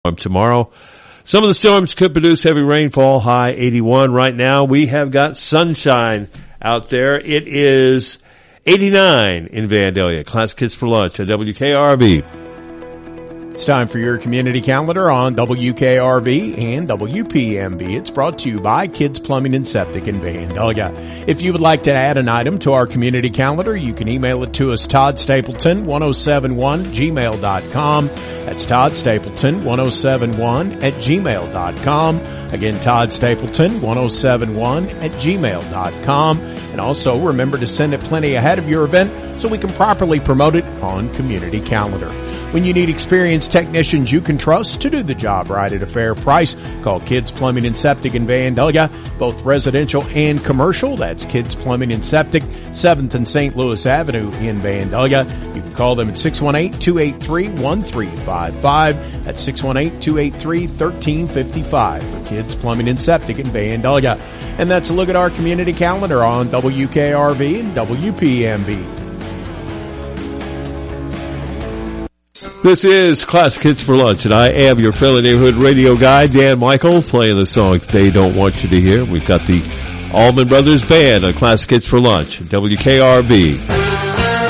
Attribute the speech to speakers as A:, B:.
A: tomorrow. Some of the storms could produce heavy rainfall, high 81. Right now, we have got sunshine out there. It is 89 in Vandalia. Classic Kids for Lunch at WKRV.
B: It's time for your community calendar on WKRV and WPMB. It's brought to you by Kids Plumbing and Septic in Vandalia. If you would like to add an item to our community calendar, you can email it to us, toddstapleton1071@gmail.com. That's toddstapleton1071@gmail.com. Again, toddstapleton1071@gmail.com. And also remember to send it plenty ahead of your event so we can properly promote it on community calendar. When you need experienced technicians you can trust to do the job right at a fair price, call Kids Plumbing and Septic in Vandalia, both residential and commercial. That's Kids Plumbing and Septic, 7th and St. Louis Avenue in Vandalia. You can call them at 618-283-1355. That's 618-283-1355 for Kids Plumbing and Septic in Vandalia. And that's a look at our community calendar on WKRV and WPMB.
A: This is Classic Kids for Lunch, and I am your friendly neighborhood radio guy, Dan Michael, playing the songs they don't want you to hear. We've got the Allman Brothers Band on Classic Kids for Lunch, WKRV.